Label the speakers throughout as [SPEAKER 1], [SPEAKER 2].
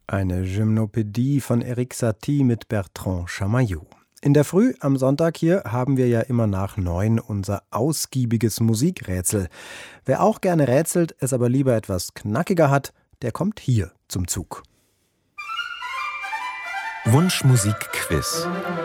[SPEAKER 1] Eine Gymnopädie von Erik Satie mit Bertrand Chamaillot. In der Früh am Sonntag hier haben wir ja immer nach 9 unser ausgiebiges Musikrätsel. Wer auch gerne rätselt, es aber lieber etwas knackiger hat, der kommt hier zum Zug.
[SPEAKER 2] Wunschmusik-Quiz.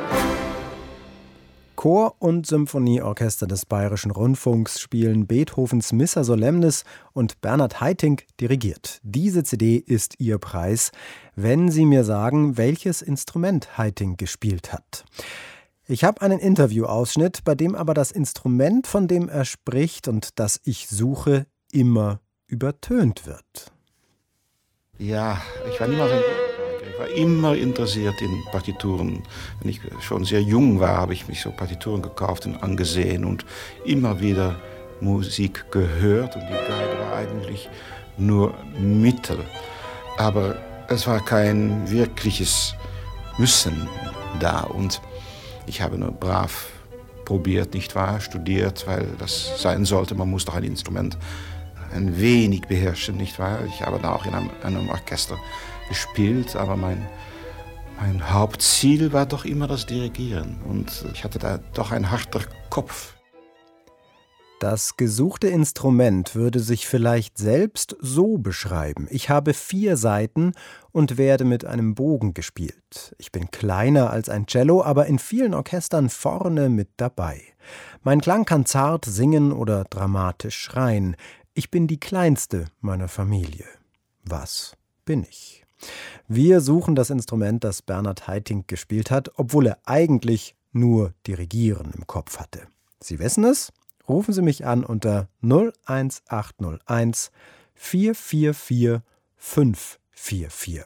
[SPEAKER 1] Chor- und Symphonieorchester des Bayerischen Rundfunks spielen Beethovens Missa Solemnis und Bernhard Haitink dirigiert. Diese CD ist Ihr Preis, wenn Sie mir sagen, welches Instrument Haitink gespielt hat. Ich habe einen Interviewausschnitt, bei dem aber das Instrument, von dem er spricht und das ich suche, immer übertönt wird.
[SPEAKER 3] Ja, ich war niemals ein Geiger. Ich war immer interessiert in Partituren. Wenn ich schon sehr jung war, habe ich mich so Partituren gekauft und angesehen und immer wieder Musik gehört. Und die Geige war eigentlich nur Mittel. Aber es war kein wirkliches Müssen da. Und ich habe nur brav probiert, nicht wahr, studiert, weil das sein sollte. Man muss doch ein Instrument ein wenig beherrschen, nicht wahr? Ich habe da auch in einem Orchester gespielt, aber mein Hauptziel war doch immer das Dirigieren. Und ich hatte da doch einen harter Kopf.
[SPEAKER 1] Das gesuchte Instrument würde sich vielleicht selbst so beschreiben: Ich habe 4 Saiten und werde mit einem Bogen gespielt. Ich bin kleiner als ein Cello, aber in vielen Orchestern vorne mit dabei. Mein Klang kann zart singen oder dramatisch schreien. Ich bin die Kleinste meiner Familie. Was bin ich? Wir suchen das Instrument, das Bernhard Haitink gespielt hat, obwohl er eigentlich nur Dirigieren im Kopf hatte. Sie wissen es? Rufen Sie mich an unter 01801 444 544.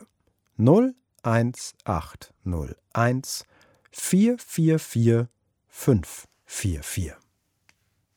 [SPEAKER 1] 01801 444 544.